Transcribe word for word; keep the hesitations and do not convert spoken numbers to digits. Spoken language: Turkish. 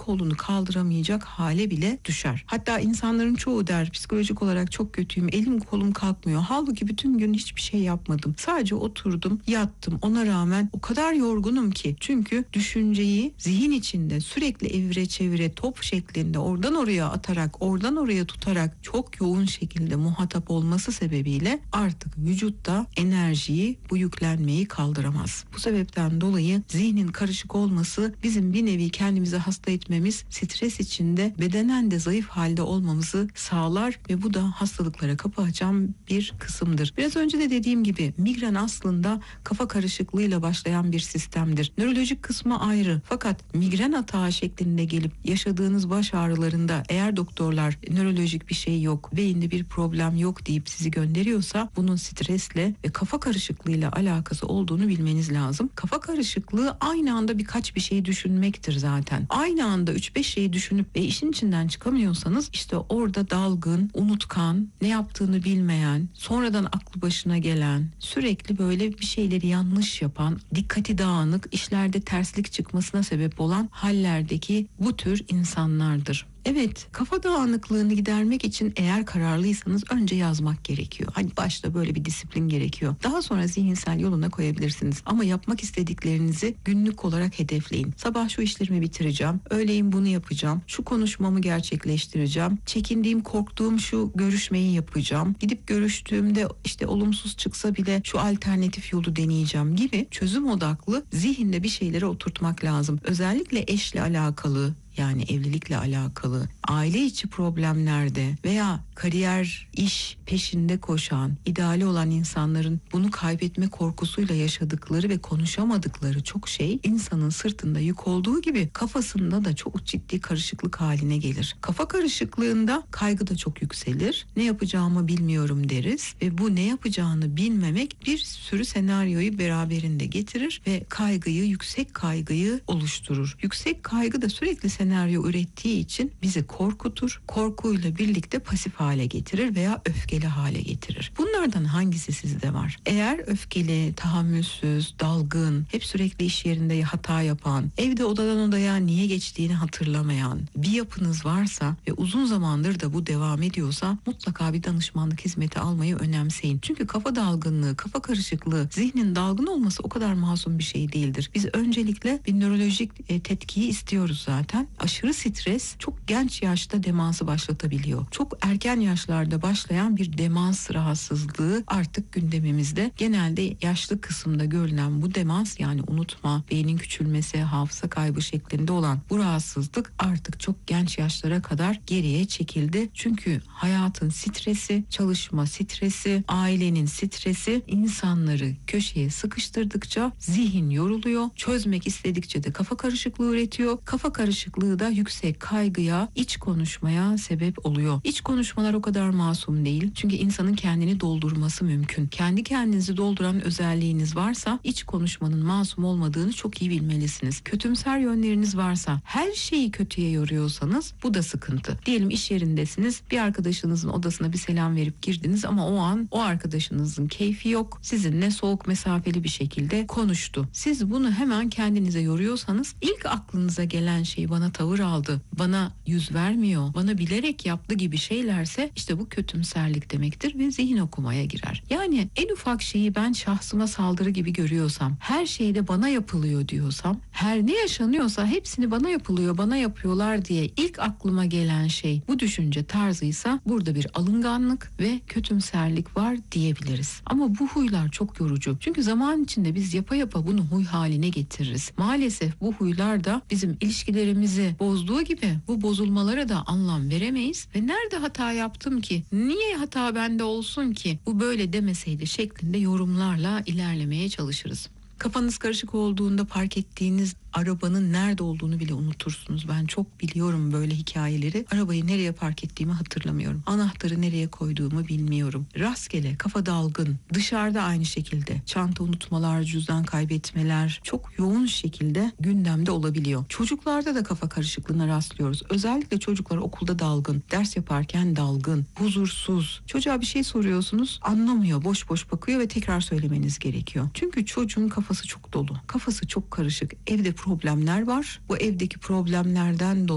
kolunu kaldıramayacak hale bile düşer. Hatta insanların çoğu der psikolojik olarak çok kötüyüm, elim kolum kalkmıyor. Halbuki bütün gün hiçbir şey yapmadım. Sadece oturdum, yattım. Ona rağmen o kadar yorgunum ki. Çünkü düşünceyi zihin içinde sürekli evire çevire top şeklinde oradan oraya atarak, oradan oraya tutarak çok yoğun şekilde muhatap olması sebebiyle artık vücutta enerjiyi, bu yüklenmeyi kaldıramaz. Bu sebepten dolayı zihnin karışık olması bizim bir nevi kendimizi hasta etmemiz, stres içinde bedenen de zayıf halde olmamızı sağlar ve bu da hastalıklara kapı açan bir kısımdır. Biraz önce de dediğim gibi migren aslında kafa karışıklığıyla başlayan bir sistemdir. Nörolojik kısmı ayrı. Fakat migren atağı şeklinde gelip yaşadığınız baş ağrılarında eğer doktorlar nörolojik bir şey yok, beyinde bir problem yok deyip sizi gönderiyorsa bunun stresle ve kafa karışıklığıyla alakası olduğunu bilmeniz lazım. Kafa karışıklığı aynı anda birkaç bir şeyi düşünmektir zaten. Aynı anda üç beş şeyi düşünüp ve işin içinden çıkamıyorsanız işte orada dalgın, unutkan, ne yaptığını bilmeyen, sonradan aklı başına gelen, sürekli böyle bir şeyleri yanlış yapan, dikkati dağınık, işlerde terslik çıkmasına sebep olan hallerdeki bu tür insanlardır. Evet, kafa dağınıklığını gidermek için eğer kararlıysanız önce yazmak gerekiyor. Hani başta böyle bir disiplin gerekiyor. Daha sonra zihinsel yoluna koyabilirsiniz. Ama yapmak istediklerinizi günlük olarak hedefleyin. Sabah şu işlerimi bitireceğim, öğleyin bunu yapacağım, şu konuşmamı gerçekleştireceğim, çekindiğim, korktuğum şu görüşmeyi yapacağım, gidip görüştüğümde işte olumsuz çıksa bile şu alternatif yolu deneyeceğim gibi çözüm odaklı zihinde bir şeyleri oturtmak lazım. Özellikle eşle alakalı, yani evlilikle alakalı, aile içi problemlerde veya kariyer, iş peşinde koşan, ideali olan insanların bunu kaybetme korkusuyla yaşadıkları ve konuşamadıkları çok şey insanın sırtında yük olduğu gibi kafasında da çok ciddi karışıklık haline gelir. Kafa karışıklığında kaygı da çok yükselir. Ne yapacağımı bilmiyorum deriz ve bu ne yapacağını bilmemek bir sürü senaryoyu beraberinde getirir ve kaygıyı, yüksek kaygıyı oluşturur. Yüksek kaygı da sürekli senaryo ürettiği için bizi korkutur. Korkuyla birlikte pasif hale getirir veya öfkeli hale getirir. Bunlardan hangisi sizde var? Eğer öfkeli, tahammülsüz, dalgın, hep sürekli iş yerinde hata yapan, evde odadan odaya niye geçtiğini hatırlamayan bir yapınız varsa ve uzun zamandır da bu devam ediyorsa mutlaka bir danışmanlık hizmeti almayı önemseyin. Çünkü kafa dalgınlığı, kafa karışıklığı, zihnin dalgın olması o kadar masum bir şey değildir. Biz öncelikle bir nörolojik e, tetkiyi istiyoruz zaten. Aşırı stres çok genç yaşta demansı başlatabiliyor. Çok erken yaşlarda başlayan bir demans rahatsızlığı artık gündemimizde. Genelde yaşlı kısımda görülen bu demans, yani unutma, beynin küçülmesi, hafıza kaybı şeklinde olan bu rahatsızlık artık çok genç yaşlara kadar geriye çekildi. Çünkü hayatın stresi, çalışma stresi, ailenin stresi insanları köşeye sıkıştırdıkça zihin yoruluyor. Çözmek istedikçe de kafa karışıklığı üretiyor. Kafa karışıklığı da yüksek kaygıya, iç konuşmaya sebep oluyor. İç konuşmalar o kadar masum değil. Çünkü insanın kendini doldurması mümkün. Kendi kendinizi dolduran özelliğiniz varsa iç konuşmanın masum olmadığını çok iyi bilmelisiniz. Kötümser yönleriniz varsa, her şeyi kötüye yoruyorsanız bu da sıkıntı. Diyelim iş yerindesiniz. Bir arkadaşınızın odasına bir selam verip girdiniz ama o an o arkadaşınızın keyfi yok. Sizinle soğuk mesafeli bir şekilde konuştu. Siz bunu hemen kendinize yoruyorsanız ilk aklınıza gelen şey bana tavır aldı, bana yüz vermiyor, bana bilerek yaptı gibi şeylerse işte bu kötümserlik demektir ve zihin okumaya girer. Yani en ufak şeyi ben şahsıma saldırı gibi görüyorsam, her şeyde bana yapılıyor diyorsam, her ne yaşanıyorsa hepsini bana yapılıyor, bana yapıyorlar diye ilk aklıma gelen şey bu düşünce tarzıysa burada bir alınganlık ve kötümserlik var diyebiliriz. Ama bu huylar çok yorucu. Çünkü zaman içinde biz yapa yapa bunu huy haline getiririz. Maalesef bu huylar da bizim ilişkilerimizi bozduğu gibi bu bozulmalara da anlam veremeyiz ve nerede hata yaptım ki, niye hata bende olsun ki, bu böyle demeseydi şeklinde yorumlarla ilerlemeye çalışırız. Kafanız karışık olduğunda park ettiğiniz arabanın nerede olduğunu bile unutursunuz. Ben çok biliyorum böyle hikayeleri. Arabayı nereye park ettiğimi hatırlamıyorum. Anahtarı nereye koyduğumu bilmiyorum. Rastgele, kafa dalgın. Dışarıda aynı şekilde. Çanta unutmalar, cüzdan kaybetmeler çok yoğun şekilde gündemde olabiliyor. Çocuklarda da kafa karışıklığına rastlıyoruz. Özellikle çocuklar okulda dalgın, ders yaparken dalgın, huzursuz. Çocuğa bir şey soruyorsunuz, anlamıyor, boş boş bakıyor ve tekrar söylemeniz gerekiyor. Çünkü çocuğun kafası çok dolu. Kafası çok karışık. Evde problemler var. Bu evdeki problemlerden dolayı